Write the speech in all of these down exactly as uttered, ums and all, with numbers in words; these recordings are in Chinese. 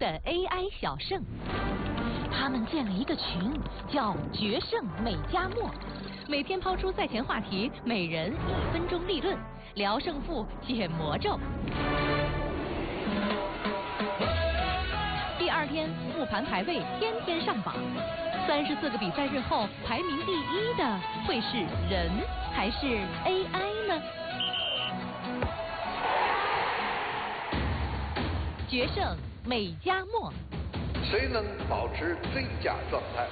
的 A I 小胜。他们建了一个群，叫“决胜美加墨”，每天抛出赛前话题，每人一分钟立论，聊胜负，解魔咒。第二天复盘排位，天天上榜。三十四个比赛日后，排名第一的会是人还是 A I 呢？决胜美加墨， 谁能保持最佳状态？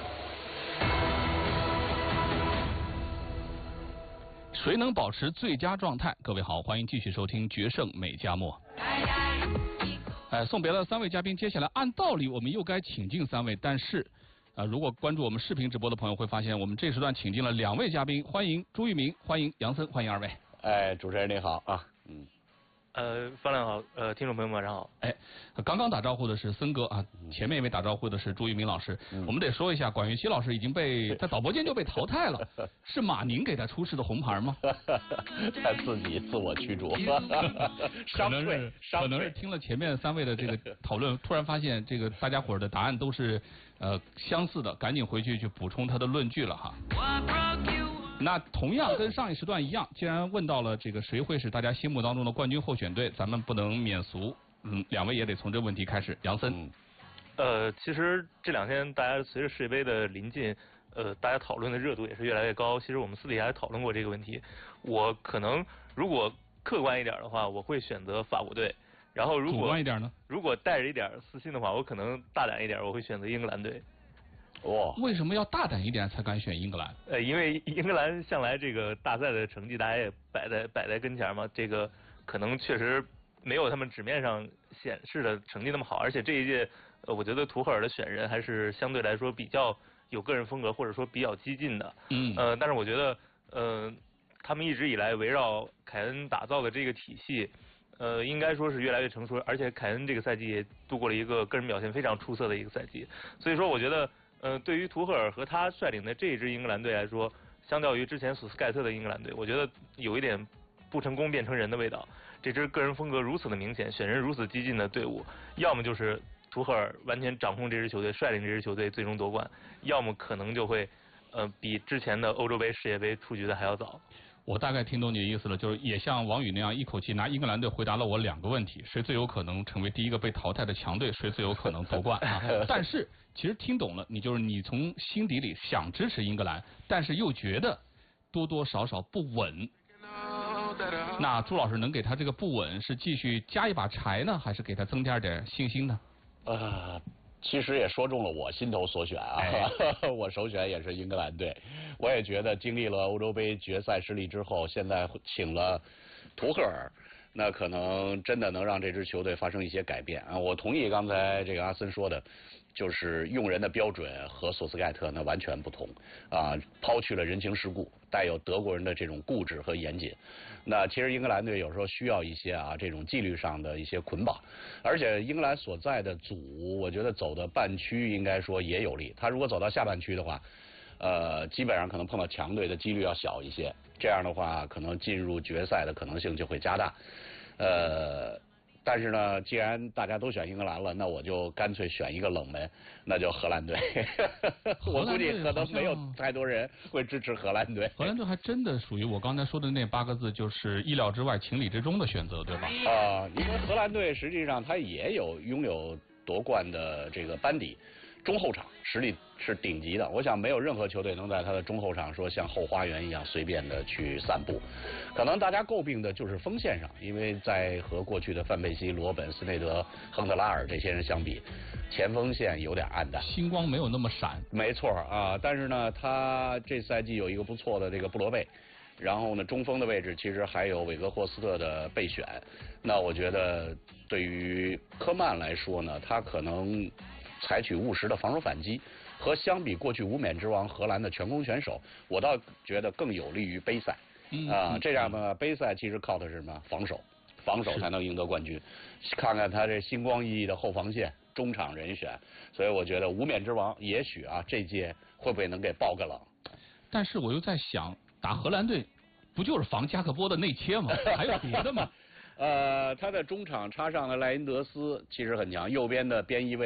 谁能保持最佳状态？各位好，欢迎继续收听《决胜美加墨》。哎，送别了三位嘉宾，接下来按道理我们又该请进三位，但是。啊、呃，如果关注我们视频直播的朋友会发现，我们这时段请进了两位嘉宾，欢迎朱玉明，欢迎杨森，欢迎二位。 哎，主持人你好啊，嗯， 呃，方亮好，呃，听众朋友们晚上好。 哎，刚刚打招呼的是森哥啊，前面一位打招呼的是朱玉明老师。嗯、我们得说一下，管云熙老师已经被在导播间就被淘汰了，是马宁给他出示的红牌吗？ 他自己自我驱逐。 可能是可能是听了前面三位的这个讨论，突然发现这个大家伙的答案都是呃相似的，赶紧回去去补充他的论据了哈。那同样跟上一时段一样，既然问到了这个谁会是大家心目当中的冠军候选队，咱们不能免俗，嗯，两位也得从这个问题开始。杨森， 嗯、呃，其实这两天大家随着世界杯的临近，呃，大家讨论的热度也是越来越高。其实我们私底下也讨论过这个问题。我可能如果客观一点的话，我会选择法国队。然后如果主观一点呢？ 如果带着一点私心的话，我可能大胆一点，我会选择英格兰队。 哇， 为什么要大胆一点才敢选英格兰？ 呃，因为英格兰向来这个大赛的成绩大家也摆在摆在跟前嘛，这个可能确实没有他们纸面上显示的成绩那么好，而且这一届，呃，我觉得图赫尔的选人还是相对来说比较有个人风格，或者说比较激进的。嗯。呃，但是我觉得，呃，他们一直以来围绕凯恩打造的这个体系，呃，应该说是越来越成熟，而且凯恩这个赛季也度过了一个个人表现非常出色的一个赛季，所以说我觉得。呃，对于图赫尔和他率领的这一支英格兰队来说，相较于之前索斯盖特的英格兰队，我觉得有一点不成功变成人的味道。这支个人风格如此的明显，选人如此激进的队伍，要么就是图赫尔完全掌控这支球队，率领这支球队最终夺冠，要么可能就会呃比之前的欧洲杯、世界杯出局的还要早。 我大概听懂你的意思了，就是也像王宇那样一口气拿英格兰队回答了我两个问题：谁最有可能成为第一个被淘汰的强队？谁最有可能夺冠啊？但是其实听懂了，你就是你从心底里想支持英格兰，但是又觉得多多少少不稳。那朱老师能给他这个不稳是继续加一把柴呢，还是给他增加点信心呢？ 呃。其实也说中了我心头所选啊，哎、我首选也是英格兰队。我也觉得经历了欧洲杯决赛失利之后，现在请了图赫尔，那可能真的能让这支球队发生一些改变啊。我同意刚才这个阿森说的，就是用人的标准和索斯盖特那完全不同啊，抛去了人情世故，带有德国人的这种固执和严谨。那其实英格兰队有时候需要一些啊这种纪律上的一些捆绑，而且英格兰所在的组，我觉得走的半区应该说也有利。他如果走到下半区的话，呃，基本上可能碰到强队的几率要小一些，这样的话可能进入决赛的可能性就会加大。呃。但是呢，既然大家都选英格兰了，那我就干脆选一个冷门，那就荷兰队。我估计可能没有太多人会支持荷兰队。 荷兰队还真的属于我刚才说的那八个字，就是意料之外、情理之中的选择，对吧？ 啊、呃，因为荷兰队实际上他也有拥有夺冠的这个班底。中后场实力是顶级的，我想没有任何球队能在他的中后场说像后花园一样随便的去散步。可能大家诟病的就是锋线上，因为在和过去的范佩西、罗本、斯内德、亨特拉尔这些人相比，前锋线有点暗淡， 星光没有那么闪。 没错啊，但是呢，他这赛季有一个不错的这个布罗贝。然后呢，中锋的位置其实还有韦格霍斯特的备选。那我觉得对于科曼来说呢，他可能采取务实的防守反击，和相比过去无冕之王荷兰的全攻选手，我倒觉得更有利于杯赛。嗯、啊，这样呢，杯赛其实靠的是什么？防守，防守才能赢得冠军。看看他这星光熠熠的后防线、中场人选，所以我觉得无冕之王也许啊，这届会不会能给爆个冷？ 但是我又在想。打荷兰队不就是防加克波的内切吗？还有别的吗？ 呃，他的中场插上了赖因德斯，其实很强，右边的边翼位。